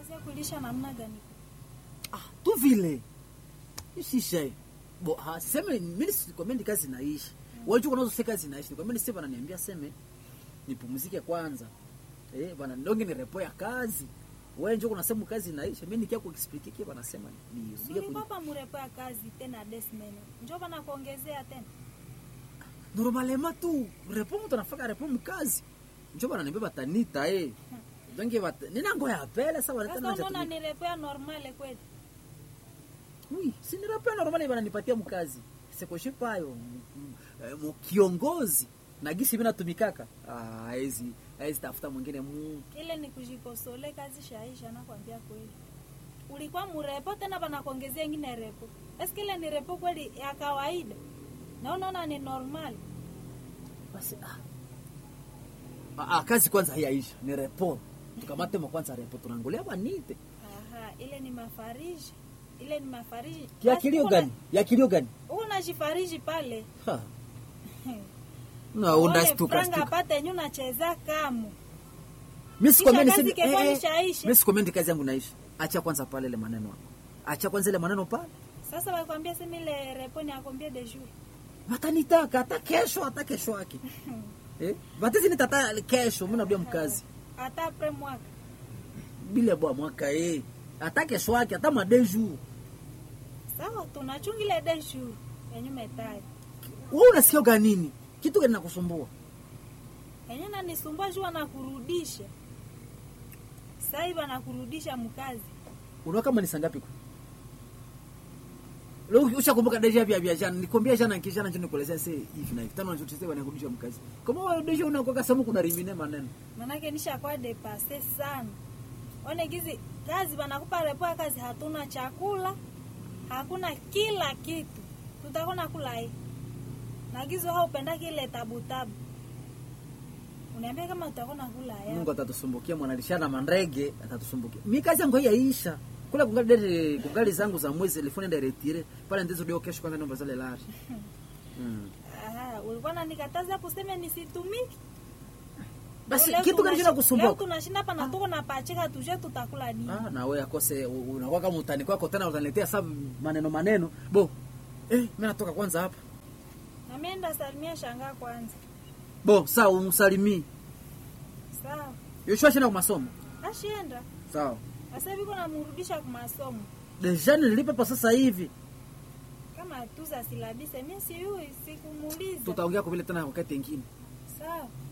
Kazi ya kulisha namna gani? Tu vile. Isishe. Bo sema mimi sikwambi kazi naishi. Wewe unazo sema kazi naishi. Nikwambia sema ananiambia sema nipumzike kwanza. Bwana ndonge ni repo ya kazi. Wewe njoo unasema kazi naishi. Mimi nikia kuexplain bwana sema ni Sio papa mrepo ya kazi tena desmene. Njoo bana kuongezea tena. Normalement tu repo mtu anafaka repo mkazi. Njoo bana niambia batanita Donge nina ngoya apele sawa tena. Sasa unaona ni repo ya normale kweli. Oui, si ni repo normale bana nipatia mkazi. Siko shipayo kiongozi na gisi mimi natumikaka. Hizi tafuta mwingine Ile ni kujikosole kazi shaisha nakwambia kweli. Ulikuwa mrepo tena bana kuongezea nyingine repo. Eske ile ni repo kweli ya kawaida? Na unaona ni normal. Basi kazi kwanza haiyaisha ni repo. Tukamate kwanza repo tunangolia banite. Ile ni mafariji. Ile ni mafariji. Ya kilio gani? Ya kilio gani? Unajifariji pale. Na undastuka. Franga pate nyuna cheza kamu. Mimi sikomenti kazi yangu naisha. Acha kwanza pale ile maneno hapo. Acha kwanza ile maneno pale. Sasa wakwambia sema ile reponi akwambia de jour. Watanitaka hata kesho yake. Batezi nitata kesho mimi narudia mkazi. Hata après mwaka. Bila bwa mwaka hata kesho yake hata ma 2 jours. Sawa tunachungile 2 jours. Yenye metai. Wewe unasikia gani nini? Kitu gani nakusumbua? Yenye nanisumbua jua na kurudisha. Sasa hivi anakurudisha mkazi. Unaona kama ni sangapi kwa? Leo ushakumbuka deja vya jana. Nikwambia jana nikijana njoo nikuelezea sasa hivi na hivi. Tano unachotesea wanarudisha mkazi. Kama wewe deja unakuwa kama kuna rimine maneno. Manake nishakuwa depasser sana. One gizi kazi wanakupa repo ya kazi hatuna chakula. Hakuna kila kitu. Tutakona kula hii. Na gizo haupenda kile tabu. Uniambia kama utakona kula haya. Mungu atatusumbukia mwanalishana mandege atatusumbukia. Mimi kazi yangu haiyaisha. Kula kungali zangu za mwezi telefoni ndio retire. Pale ndizo ndio kesho kwanza ndio zale lari. Ulikuwa unanikataza kusema nisitumiki. Basi kitu gani kinakusumbua? Leo tunashinda hapa na tuko na pachika tuje tutakula nini? Na wewe akose unakuwa kama mtani kwako tena utaniletea sababu maneno. Bo. Mimi natoka kwanza hapa. Na mimi enda salimia shangaa kwanza. Bo, sawa umsalimii. Sawa. Yoshua shina kwa masomo. Ashienda. Sawa. Sasa hivi kuna mrudisha kwa masomo. Deja nilipa pa sasa hivi. Kama tu za silabisa mimi sikumuuliza. Tutaongea kwa vile tena wakati mwingine. Sawa.